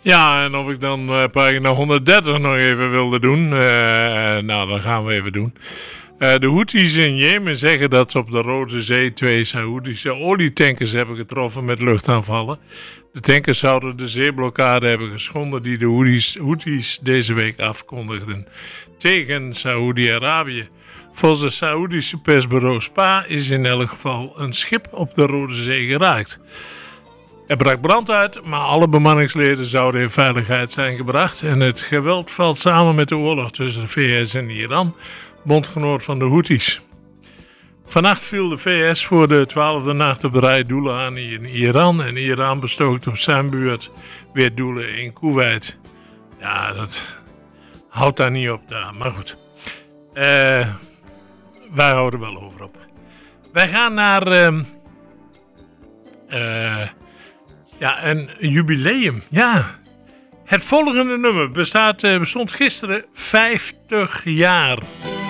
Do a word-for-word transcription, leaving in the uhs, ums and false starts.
Ja, en of ik dan uh, pagina honderddertig nog even wilde doen. Uh, nou, dat gaan we even doen. Uh, de Houthis in Jemen zeggen dat ze op de Rode Zee twee Saoedische olietankers hebben getroffen met luchtaanvallen. De tankers zouden de zeeblokkade hebben geschonden die de Houthis, Houthis deze week afkondigden tegen Saoedi-Arabië. Volgens het Saoedische persbureau Spa is in elk geval een schip op de Rode Zee geraakt. Er brak brand uit, maar alle bemanningsleden zouden in veiligheid zijn gebracht. En het geweld valt samen met de oorlog tussen de V S en Iran, bondgenoot van de Houthis. Vannacht viel de V S voor de twaalfde nacht op rij doelen aan in Iran. En Iran bestookt op zijn beurt weer doelen in Kuwait. Ja, dat houdt daar niet op daar, maar goed. Uh, wij houden wel over op. Wij gaan naar... Uh, uh, Ja, een jubileum. Ja. Het volgende nummer bestaat, bestond gisteren vijftig jaar.